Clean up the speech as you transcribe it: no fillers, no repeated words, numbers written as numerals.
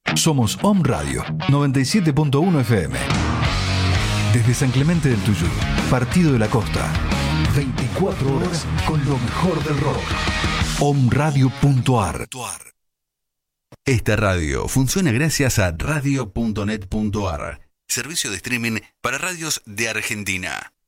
Somos Om Radio 97.1 FM. Desde San Clemente del Tuyú, Partido de la Costa. 24 horas con lo mejor del rock. omradio.ar. Esta radio funciona gracias a radio.net.ar, servicio de streaming para radios de Argentina.